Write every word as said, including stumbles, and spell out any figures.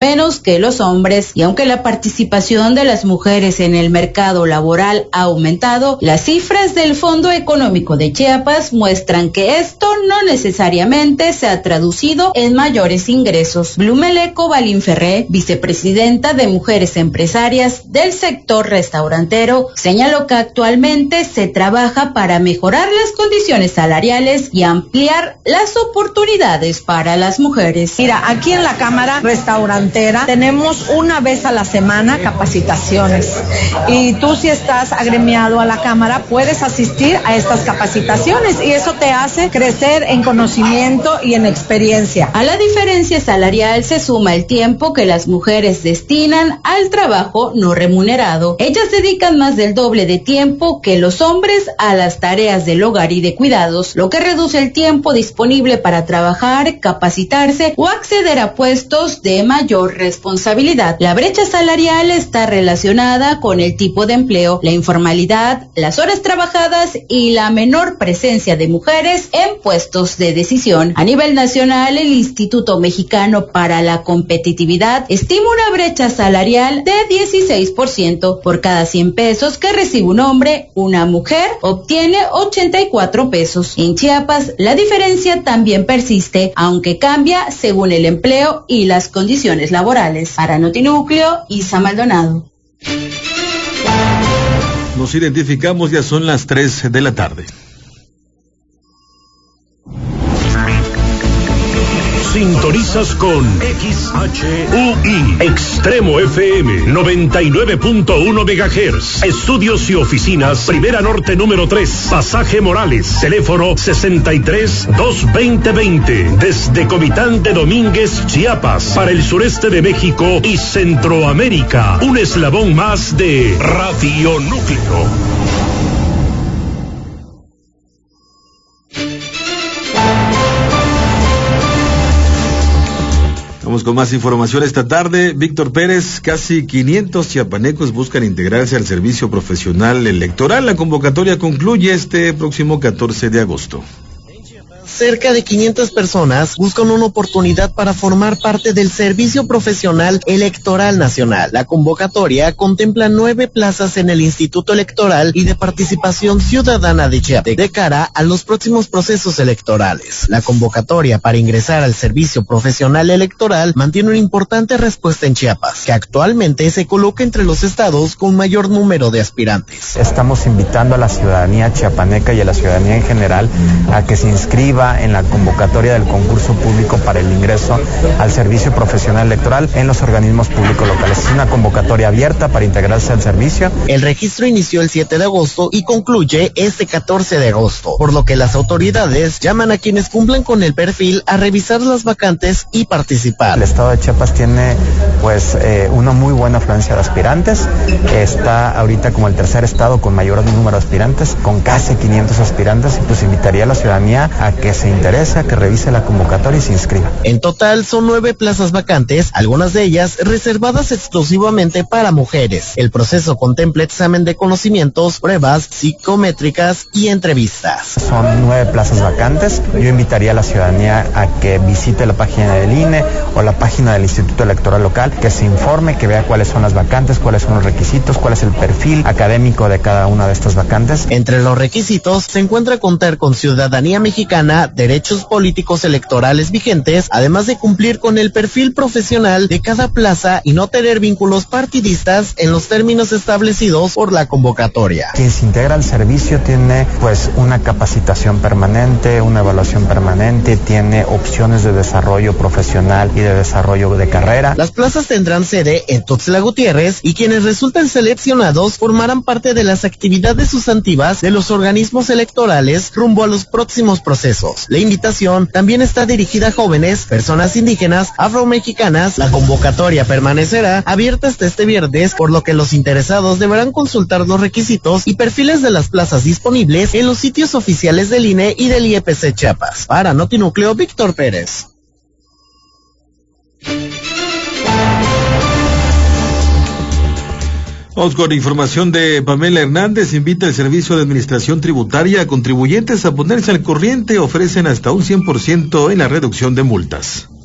menos que los hombres. Y aunque la participación de las mujeres en el mercado laboral ha aumentado, las cifras del Fondo Económico de Chiapas muestran que esto no necesariamente se ha traducido en mayores ingresos. Blumeleco Balinferré, vicepresidenta de Mujeres Empresarias del sector restaurantero, señaló que actualmente se trabaja para mejorar las condiciones salariales y ampliar las oportunidades para las mujeres. Mira, aquí en la Cámara Restaurantera tenemos una vez a la semana capacitaciones y tú, si estás agremiado a la Cámara, puedes asistir a estas capacitaciones y eso te hace crecer en conocimiento y en experiencia. A la diferencia salarial se suma el tiempo que las mujeres destinan al trabajo no remunerado. Ellas dedican más del doble de tiempo que los hombres a las tareas del hogar y de cuidados, lo que reduce el tiempo disponible para trabajar, capacitarse o acceder a puestos de mayor responsabilidad. La brecha salarial está relacionada con el tipo de empleo, la informalidad, las horas trabajadas y la menor presencia de mujeres en puestos de decisión. A nivel nacional, el Instituto Mexicano para la Competitividad estima una brecha salarial de dieciséis por ciento. Por cada cien pesos que recibe un hombre, una mujer obtiene ochenta y cuatro pesos. En Chiapas, la diferencia también persiste, aunque cambia según el empleo y las condiciones laborales. Para Notinúcleo, Isa Maldonado. Nos identificamos, ya son las tres de la tarde. Sintonizas con X H U I Extremo F M noventa y nueve punto uno megahertz. Estudios y oficinas Primera Norte número tres, Pasaje Morales. Teléfono sesenta y tres, dos veinte veinte. Desde Comitán de Domínguez, Chiapas, para el sureste de México y Centroamérica. Un eslabón más de Radio Núcleo. Vamos con más información esta tarde. Víctor Pérez, casi quinientos chiapanecos buscan integrarse al servicio profesional electoral. La convocatoria concluye este próximo catorce de agosto. Cerca de quinientas personas buscan una oportunidad para formar parte del Servicio Profesional Electoral Nacional. La convocatoria contempla nueve plazas en el Instituto Electoral y de Participación Ciudadana de Chiapas de cara a los próximos procesos electorales. La convocatoria para ingresar al Servicio Profesional Electoral mantiene una importante respuesta en Chiapas, que actualmente se coloca entre los estados con mayor número de aspirantes. Estamos invitando a la ciudadanía chiapaneca y a la ciudadanía en general a que se inscriba en la convocatoria del concurso público para el ingreso al servicio profesional electoral en los organismos públicos locales. Es una convocatoria abierta para integrarse al servicio. El registro inició el siete de agosto y concluye este catorce de agosto, por lo que las autoridades llaman a quienes cumplan con el perfil a revisar las vacantes y participar. El estado de Chiapas tiene pues eh, una muy buena afluencia de aspirantes. Está ahorita como el tercer estado con mayor número de aspirantes, con casi quinientos aspirantes, y pues invitaría a la ciudadanía a que se interese, a que revise la convocatoria y se inscriba. En total son nueve plazas vacantes, algunas de ellas reservadas exclusivamente para mujeres. El proceso contempla examen de conocimientos, pruebas psicométricas y entrevistas. Son nueve plazas vacantes. Yo invitaría a la ciudadanía a que visite la página del I N E o la página del Instituto Electoral Local, que se informe, que vea cuáles son las vacantes, cuáles son los requisitos, cuál es el perfil académico de cada una de estas vacantes. Entre los requisitos se encuentra contar con ciudadanía mexicana, derechos políticos electorales vigentes, además de cumplir con el perfil profesional de cada plaza y no tener vínculos partidistas en los términos establecidos por la convocatoria. Quien se integra al servicio tiene pues una capacitación permanente, una evaluación permanente, tiene opciones de desarrollo profesional y de desarrollo de carrera. Las plazas tendrán sede en Tuxtla Gutiérrez y quienes resulten seleccionados formarán parte de las actividades sustantivas de los organismos electorales rumbo a los próximos procesos. La invitación también está dirigida a jóvenes, personas indígenas, afromexicanas. La convocatoria permanecerá abierta hasta este viernes, por lo que los interesados deberán consultar los requisitos y perfiles de las plazas disponibles en los sitios oficiales del I N E y del I E P C Chiapas. Para Notinúcleo, Víctor Pérez. Vamos con información de Pamela Hernández. Invita el Servicio de Administración Tributaria a contribuyentes a ponerse al corriente. Ofrecen hasta un cien por ciento en la reducción de multas.